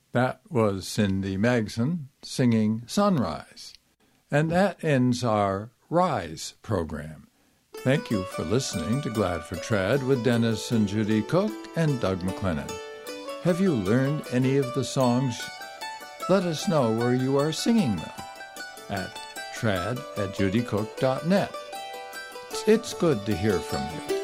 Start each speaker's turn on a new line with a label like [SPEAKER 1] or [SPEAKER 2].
[SPEAKER 1] That was Cindy Magson singing Sunrise. And that ends our Rise program. Thank you for listening to Glad for Trad with Dennis and Judy Cook and Doug McLennan. Have you learned any of the songs? Let us know where you are singing them at trad@judycook.net. It's good to hear from you.